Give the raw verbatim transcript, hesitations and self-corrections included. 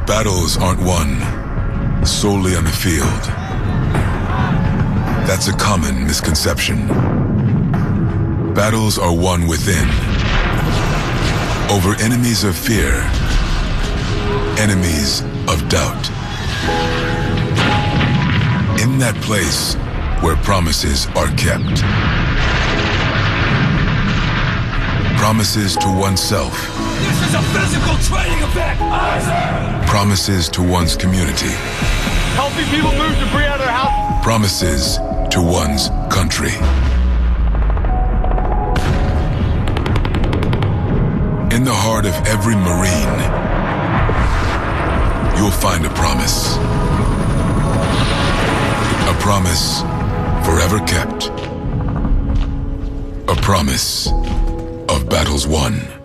Battles aren't won solely on the field. That's a common misconception. Battles are won within, over enemies of fear, enemies of doubt. In that place where promises are kept. Promises to oneself. This is a physical training event! Promises to one's community. Helping people move debris out of their house. Promises to one's country. In the heart of every Marine, you'll find a promise. A promise forever kept. A promise of battles won.